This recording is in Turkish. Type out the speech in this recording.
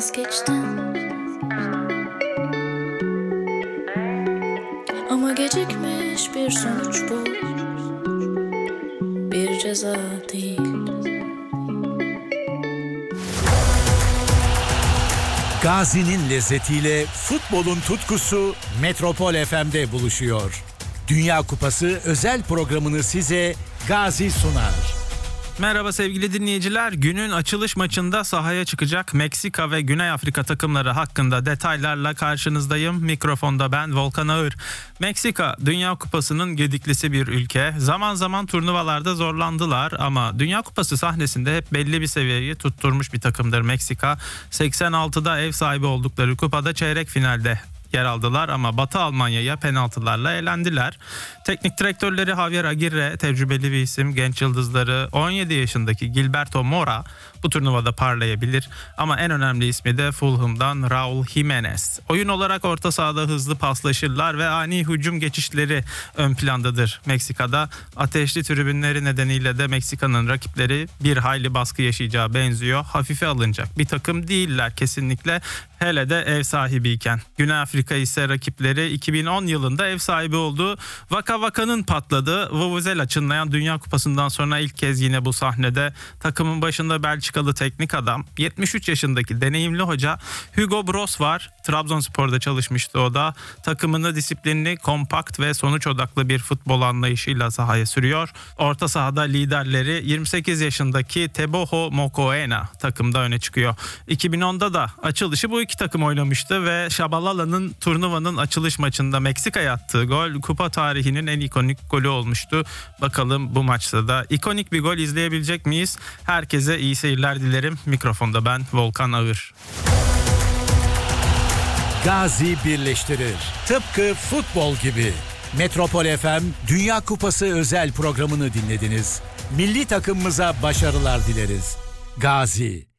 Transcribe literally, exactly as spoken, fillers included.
vazgeçtim. Ama gecikmiş bir sonuç bu, bir ceza değil. Gazi'nin lezzetiyle futbolun tutkusu Metropol F M'de buluşuyor. Dünya Kupası özel programını size Gazi sunar. Merhaba sevgili dinleyiciler. Günün açılış maçında sahaya çıkacak Meksika ve Güney Afrika takımları hakkında detaylarla karşınızdayım. Mikrofonda ben Volkan Ağır. Meksika Dünya Kupası'nın gediklisi bir ülke. Zaman zaman turnuvalarda zorlandılar ama Dünya Kupası sahnesinde hep belli bir seviyeyi tutturmuş bir takımdır Meksika. seksen altıda ev sahibi oldukları kupada çeyrek finalde yer aldılar ama Batı Almanya'ya penaltılarla elendiler. Teknik direktörleri Javier Aguirre tecrübeli bir isim. Genç yıldızları on yedi yaşındaki Gilberto Mora bu turnuvada parlayabilir. Ama en önemli ismi de Fulham'dan Raul Jimenez. Oyun olarak orta sahada hızlı paslaşırlar ve ani hücum geçişleri ön plandadır Meksika'da. Ateşli tribünleri nedeniyle de Meksika'nın rakipleri bir hayli baskı yaşayacağı benziyor. Hafife alınacak bir takım değiller kesinlikle. Hele de ev sahibiyken. Güney Afrika ise rakipleri iki bin on yılında ev sahibi olduğu Vaka Vaka'nın patladığı Vuvuzela çınlayan Dünya Kupası'ndan sonra ilk kez yine bu sahnede. Takımın başında Belçikalı teknik adam, yetmiş üç yaşındaki deneyimli hoca Hugo Broos var. Trabzonspor'da çalışmıştı o da. Takımını disiplinli, kompakt ve sonuç odaklı bir futbol anlayışıyla sahaya sürüyor. Orta sahada liderleri yirmi sekiz yaşındaki Teboho Mokoena takımda öne çıkıyor. iki bin onda da açılışı bu iki takım oynamıştı ve Shabalala'nın turnuvanın açılış maçında Meksika'ya attığı gol kupa tarihinin en ikonik golü olmuştu. Bakalım bu maçta da ikonik bir gol izleyebilecek miyiz? Herkese iyi seyirler dilerim. Mikrofonda ben Volkan Ağır. Gazi birleştirir. Tıpkı futbol gibi. Metropol F M Dünya Kupası özel programını dinlediniz. Milli takımımıza başarılar dileriz. Gazi.